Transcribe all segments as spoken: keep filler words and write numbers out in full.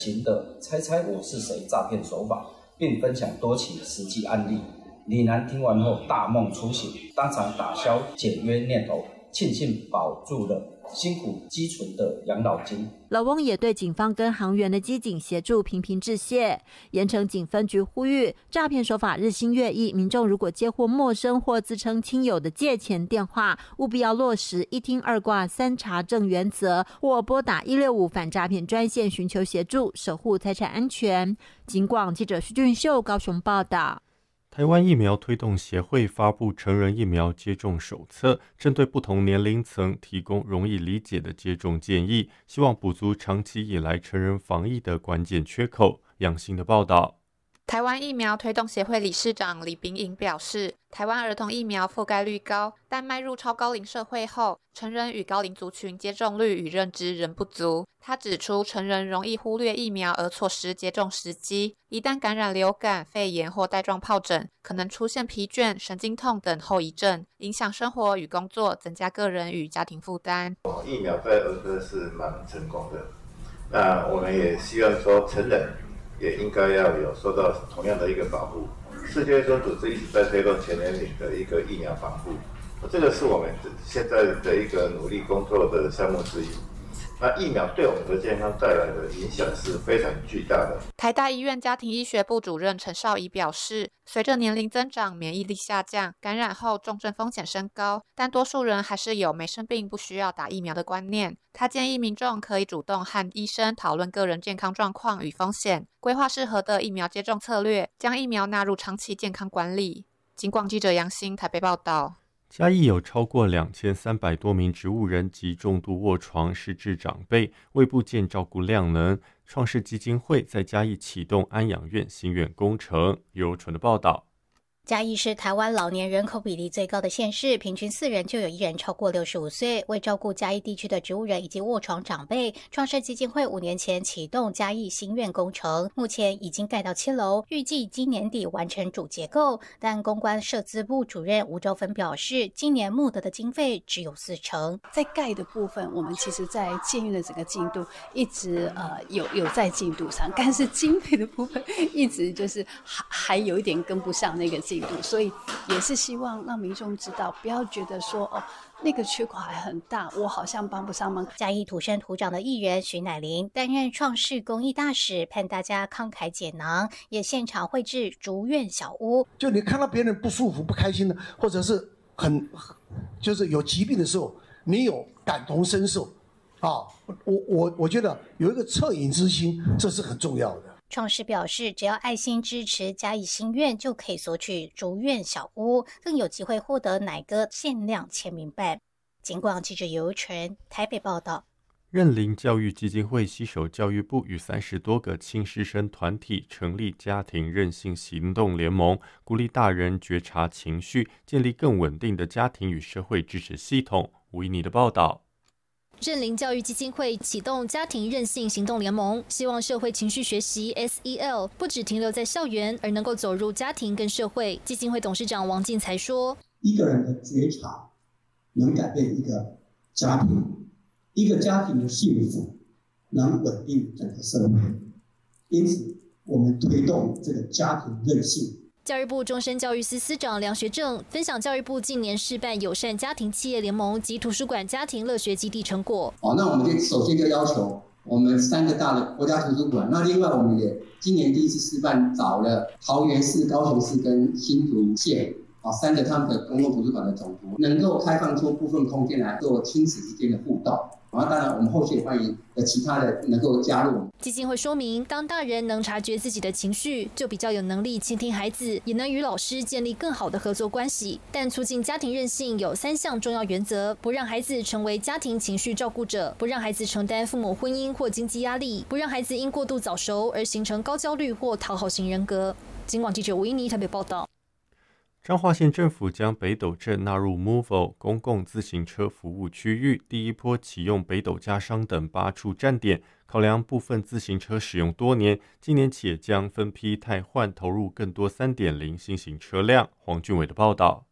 行的猜猜我是谁诈骗手法，并分享多起实际案例。李楠听完后大梦初醒，当场打消解约念头，庆幸保住了辛苦积存的养老金。 老翁也对警方跟航员的机警协助频频致谢。盐城警分局呼吁，诈骗手法日新月异，民众如果接获陌生或自称亲友的借钱电话，务必要落实一听二挂三查证原则，或拨打一六五反诈骗专线寻求协助，守护财产安全。警广记者徐俊秀高雄报道。 台湾疫苗推动协会发布成人疫苗接种手册，针对不同年龄层提供容易理解的接种建议，希望补足长期以来成人防疫的关键缺口。杨新的报道。 台湾疫苗推动协会理事长李秉颖表示，台湾儿童疫苗覆盖率高，但迈入超高龄社会后，成人与高龄族群接种率与认知仍不足。他指出，成人容易忽略疫苗而错失接种时机，一旦感染流感、肺炎或带状疱疹，可能出现疲倦、神经痛等后遗症，影响生活与工作，增加个人与家庭负担。 疫苗在儿科是蛮成功的，那我们也希望说成人也应该要有受到同样的一个保护。世界卫生组织一直在推动全年龄的一个疫苗防护，这个是我们现在的一个努力工作的项目之一。那疫苗对我们的健康带来的影响是非常巨大的。 台大医院家庭医学部主任陈少仪表示，随着年龄增长，免疫力下降，感染后重症风险升高，但多数人还是有没生病不需要打疫苗的观念。他建议民众可以主动和医生讨论个人健康状况与风险，规划适合的疫苗接种策略，将疫苗纳入长期健康管理。警广记者杨欣台北报道。 嘉义有超过两千三百多名植物人及重度卧床失智长辈，为不见照顾量能，创世基金会在嘉义启动安养院新院工程。由纯的报道。 嘉义是台湾老年人口比例最高的县市，平均四人就有一人超过六十五岁。为照顾嘉义地区的植物人以及卧床长辈，创世基金会五年前启动嘉义新院工程，目前已经盖到七楼，预计今年底完成主结构。但公关社资部主任吴周芬表示，今年募得的经费只有四成。 在盖的部分，我们其实在建院的整个进度一直呃有有在进度上，但是经费的部分一直就是还还有一点跟不上那个进度。所以也是希望让民众知道，不要觉得说哦那个缺口还很大，我好像帮不上忙。 嘉义土生土长的艺人徐乃麟担任创世公益大使，盼大家慷慨解囊，也现场绘制竹院小屋。 就你看到别人不舒服、不开心的，或者是很就是有疾病的时候，你有感同身受啊。我我我觉得有一个恻隐之心，这是很重要的。 创世表示，只要爱心支持嘉义新院，就可以索取竹院小屋，更有机会获得乃哥限量签名版。警广记者尤纯台北报道。 认领教育基金会携手教育部与三十多个亲师生团体成立家庭韧性行动联盟，鼓励大人觉察情绪，建立更稳定的家庭与社会支持系统。吴依妮的报道。 认领教育基金会启动家庭韧性行动联盟，希望社会情绪学习 S E L 不只停留在校园，而能够走入家庭跟社会。基金会董事长王进才说， 一个人的觉察能改变一个家庭，一个家庭的幸福能稳定整个社会，因此我们推动这个家庭韧性。 教育部终身教育司司长梁学正分享教育部近年试办友善家庭企业联盟及图书馆家庭乐学基地成果。 哦，那我们就首先就要求我们三个大的国家图书馆，那另外我们也今年第一次示范找了桃园市、高雄市跟新竹县啊三个他们的公共图书馆的总图，能够开放出部分空间来做亲子之间的互动。然后当然我们后续也欢迎其他的能够加入。 基金会说明，当大人能察觉自己的情绪，就比较有能力倾听孩子，也能与老师建立更好的合作关系。但促进家庭韧性有三项重要原则：不让孩子成为家庭情绪照顾者，不让孩子承担父母婚姻或经济压力，不让孩子因过度早熟而形成高焦虑或讨好型人格。警广记者吴依妮台北报道。 彰化县政府将北斗镇纳入 Movo 公共自行车服务区域，第一波启用北斗家商等八处站点。考量部分自行车使用多年，今年起也将分批汰换，投入更多 三点零 新型车辆。黄俊伟的报道。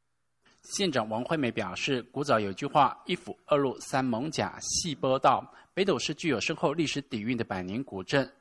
县长王惠美表示，古早有句话，一府二路三艋甲细坡道， 北斗是具有深厚历史底蕴的百年古镇，